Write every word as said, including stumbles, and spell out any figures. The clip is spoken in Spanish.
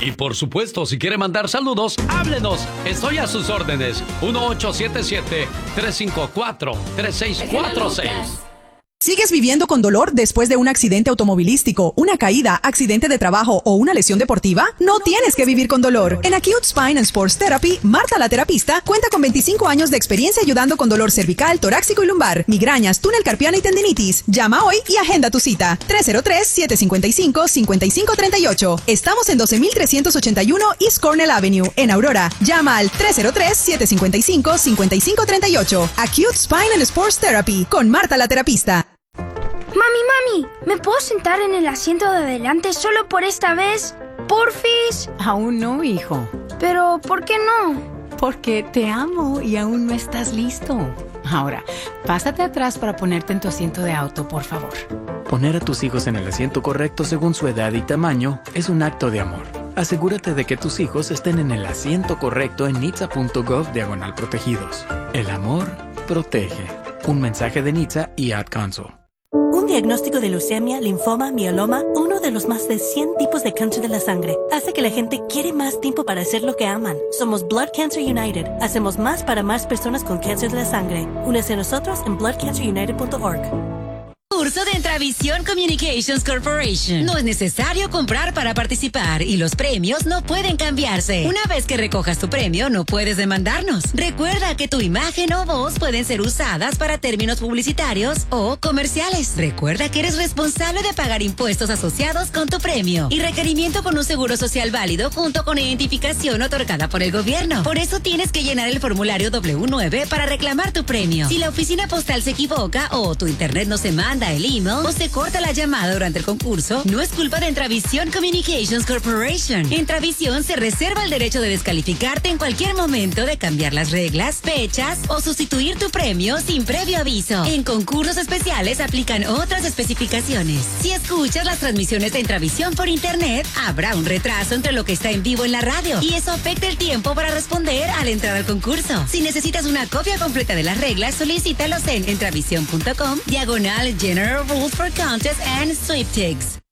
Y por supuesto, si quiere mandar saludos, háblenos. Estoy a sus órdenes. uno ocho siete siete, tres cinco cuatro, tres seis cuatro seis. ¿Sigues viviendo con dolor después de un accidente automovilístico, una caída, accidente de trabajo o una lesión deportiva? No tienes que vivir con dolor. En Acute Spine and Sports Therapy, Marta la terapista cuenta con veinticinco años de experiencia ayudando con dolor cervical, torácico y lumbar, migrañas, túnel carpiano y tendinitis. Llama hoy y agenda tu cita. tres cero tres, siete cinco cinco, cinco cinco tres ocho. Estamos en doce mil trescientos ochenta y uno East Cornell Avenue, en Aurora. Llama al tres cero tres, siete cinco cinco, cinco cinco tres ocho. Acute Spine and Sports Therapy con Marta la terapista. Mami, mami, ¿me puedo sentar en el asiento de adelante solo por esta vez? ¿Porfis? Aún no, hijo. ¿Pero por qué no? Porque te amo y aún no estás listo. Ahora, pásate atrás para ponerte en tu asiento de auto, por favor. Poner a tus hijos en el asiento correcto según su edad y tamaño es un acto de amor. Asegúrate de que tus hijos estén en el asiento correcto en nitsa punto gov diagonal protegidos. El amor protege. Un mensaje de Nitsa y Ad Council. Un diagnóstico de leucemia, linfoma, mieloma, uno de los más de cien tipos de cáncer de la sangre, hace que la gente quiere más tiempo para hacer lo que aman. Somos Blood Cancer United. Hacemos más para más personas con cáncer de la sangre. Únese a nosotros en blood cancer united punto org. Curso de Entravisión Communications Corporation. No es necesario comprar para participar y los premios no pueden cambiarse. Una vez que recojas tu premio, no puedes demandarnos. Recuerda que tu imagen o voz pueden ser usadas para términos publicitarios o comerciales. Recuerda que eres responsable de pagar impuestos asociados con tu premio y requerimiento con un seguro social válido junto con identificación otorgada por el gobierno. Por eso tienes que llenar el formulario doble u nueve para reclamar tu premio. Si la oficina postal se equivoca o tu internet no se manda el email o se corta la llamada durante el concurso, no es culpa de Entravisión Communications Corporation. Entravisión se reserva el derecho de descalificarte en cualquier momento, de cambiar las reglas, fechas o sustituir tu premio sin previo aviso. En concursos especiales aplican otras especificaciones. Si escuchas las transmisiones de Entravisión por internet, habrá un retraso entre lo que está en vivo en la radio y eso afecta el tiempo para responder al entrar al concurso. Si necesitas una copia completa de las reglas, solicítalos en entravisión punto com diagonal General Rules for Contests and Sweepstakes.